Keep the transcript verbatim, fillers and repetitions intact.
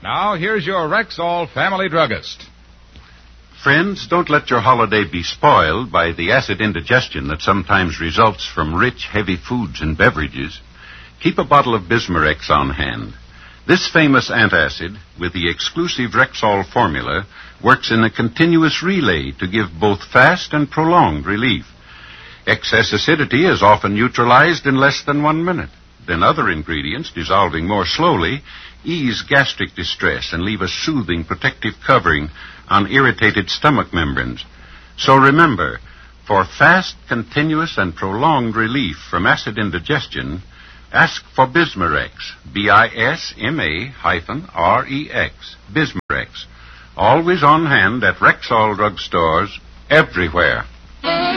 Now, here's your Rexall family druggist. Friends, don't let your holiday be spoiled by the acid indigestion that sometimes results from rich, heavy foods and beverages. Keep a bottle of Bismarex on hand. This famous antacid, with the exclusive Rexall formula, works in a continuous relay to give both fast and prolonged relief. Excess acidity is often neutralized in less than one minute. Then other ingredients, dissolving more slowly, ease gastric distress and leave a soothing protective covering on irritated stomach membranes. So remember, for fast, continuous, and prolonged relief from acid indigestion, ask for Bismarex, B I S M A hyphen R E X, Bismarex. Always on hand at Rexall drugstores everywhere.